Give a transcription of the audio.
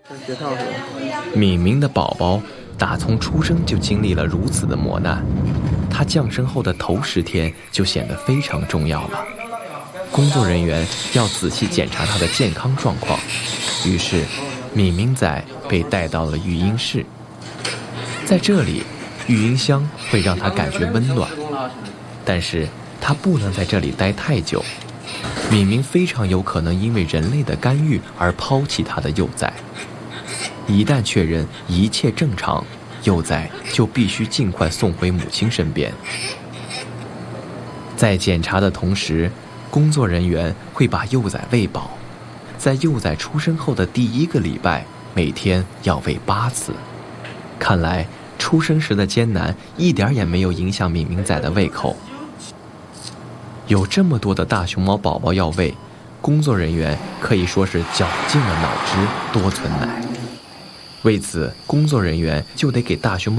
敏明的宝宝打从出生就经历了如此的磨难，他降生后的头10天就显得非常重要了。工作人员要仔细检查他的健康状况，于是敏明仔被带到了育婴室。在这里，育婴箱会让他感觉温暖，但是他不能在这里待太久。敏明非常有可能因为人类的干预而抛弃他的幼崽。一旦确认一切正常，幼崽就必须尽快送回母亲身边。在检查的同时，工作人员会把幼崽喂饱，在幼崽出生后的第1个礼拜，每天要喂8次。看来出生时的艰难一点也没有影响敏明仔的胃口。有这么多的大熊猫宝宝要喂，工作人员可以说是绞尽了脑汁多存奶。为此，工作人员就得给大熊猫